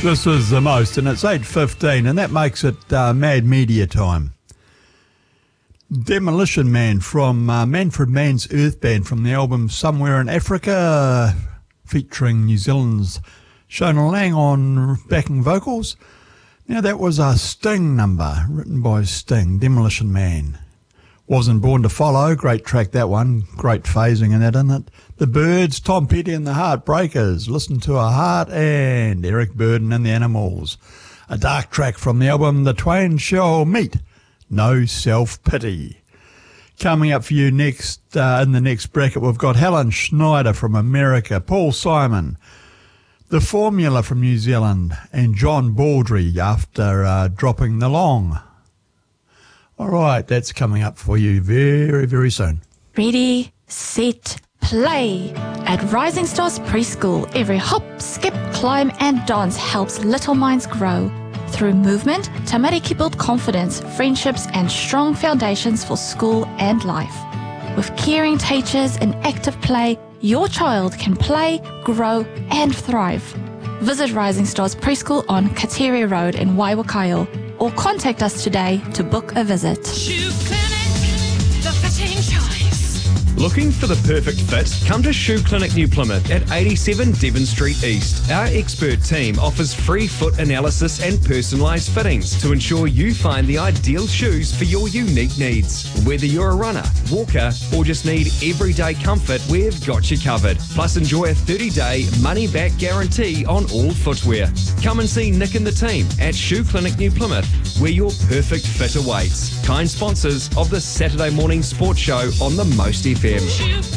This is The Most, and it's 8:15, and that makes it Mad Media time. Demolition Man from Manfred Mann's Earth Band from the album Somewhere in Africa, featuring New Zealand's Shona Lang on backing vocals. Now that was a Sting number, written by Sting, Demolition Man. Wasn't Born to Follow, great track that one, great phasing in that, isn't it? The Byrds, Tom Petty and the Heartbreakers, Listen to a Heart, and Eric Burdon and the Animals. A dark track from the album The Twain Shall Meet, No Self-Pity. Coming up for you next, in the next bracket, we've got Helen Schneider from America, Paul Simon, The Formula from New Zealand, and John Baldry after dropping the long. All right, that's coming up for you very, very soon. Ready, set, play. At Rising Stars Preschool, every hop, skip, climb and dance helps little minds grow. Through movement, Tamariki build confidence, friendships and strong foundations for school and life. With caring teachers and active play, your child can play, grow and thrive. Visit Rising Stars Preschool on Kateria Road in Waiwakaio, or contact us today to book a visit. Shoe Clinic, the fitting choice. Looking for the perfect fit? Come to Shoe Clinic New Plymouth at 87 Devon Street East. Our expert team offers free foot analysis and personalised fittings to ensure you find the ideal shoes for your unique needs. Whether you're a runner, walker, or just need everyday comfort, we've got you covered. Plus, enjoy a 30-day money-back guarantee on all footwear. Come and see Nick and the team at Shoe Clinic New Plymouth, where your perfect fit awaits. Kind sponsors of the Saturday morning sports show on the Most FM.